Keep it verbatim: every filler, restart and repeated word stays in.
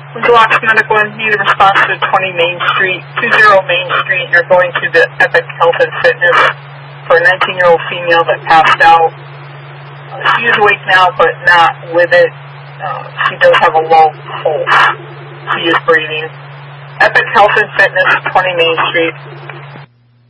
Blocks Medical need a response to twenty Main Street, two zero Main Street. You're going to the Epic Health and Fitness for a nineteen-year-old female that passed out. Uh, she is awake now, but not with it. Uh, she does have a low pulse. She is breathing. Epic Health and Fitness, twenty Main Street.